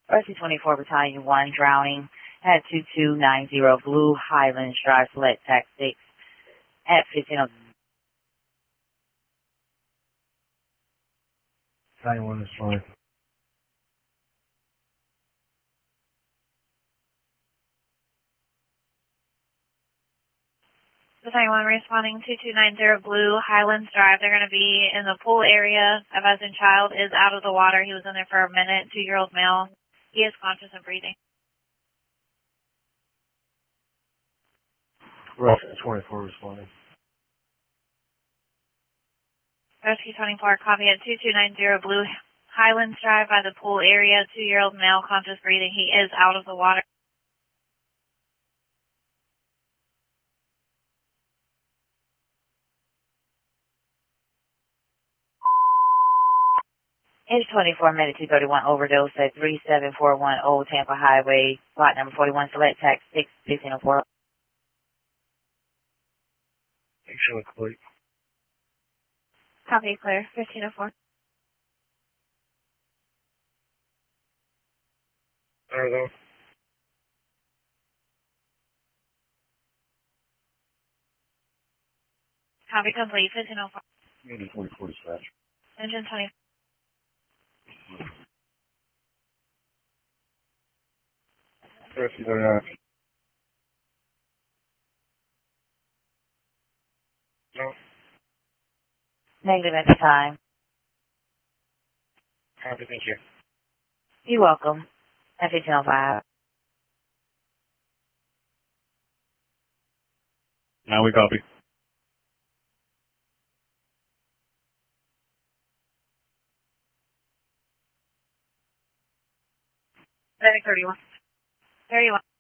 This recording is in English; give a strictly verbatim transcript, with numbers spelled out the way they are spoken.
Rescue twenty-four Battalion one drowning at two two nine zero Blue Highlands Drive, select tax six at fifteen oh. Battalion one is fine. Battalion one responding two two nine zero Blue Highlands Drive. They're going to be in the pool area. Advising child is out of the water. He was in there for a minute. Two-year-old male. He is conscious and breathing. Rescue twenty-four responding. Rescue twenty-four, copy at two two nine zero Blue Highlands Drive by the pool area. Two-year-old male, conscious breathing. He is out of the water. H twenty-four minute two thirty-one overdose at three seven four one Old Tampa Highway, lot number forty-one, select tax six fifteen oh four. Excellent, complete. Copy, clear, fifteen oh four. Arizona. Copy complete, fifteen oh four. Unit twenty-four dispatch. Engine twenty. Rescue thirty-nine. No. Negative at the time. Copy, thank you. You're welcome. At fifteen oh five. Now we copy. Medic thirty-one. thirty-one.